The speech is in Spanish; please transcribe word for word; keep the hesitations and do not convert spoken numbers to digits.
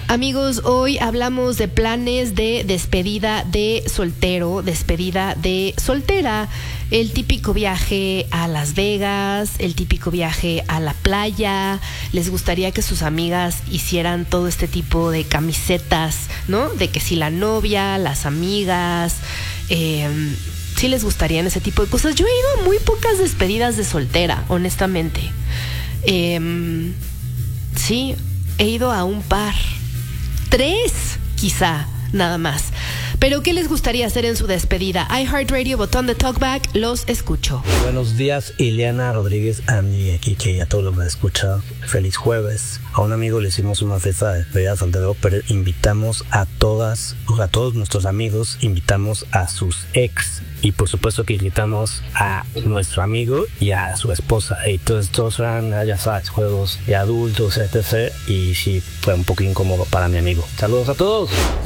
Amigos, hoy hablamos de planes de despedida de soltero, despedida de soltera. El típico viaje a Las Vegas, el típico viaje a la playa. Les gustaría que sus amigas hicieran todo este tipo de camisetas, ¿no? De que si la novia, las amigas, eh, sí les gustarían ese tipo de cosas. Yo he ido a muy pocas despedidas de soltera, honestamente. Eh, sí, he ido a un par. Tres, quizá, nada más. Pero ¿qué les gustaría hacer en su despedida? iHeartRadio, botón de talkback, los escucho. Buenos días, Ileana Rodríguez, Andy, aquí que a todos los que me escuchan. Feliz jueves. A un amigo le hicimos una fiesta de despedida soltero, pero invitamos a todas, a todos nuestros amigos, invitamos a sus ex. Y por supuesto que invitamos a nuestro amigo y a su esposa. Y entonces todos eran, ya sabes, juegos de adultos, etcétera. Y sí, fue un poco incómodo para mi amigo. Saludos a todos.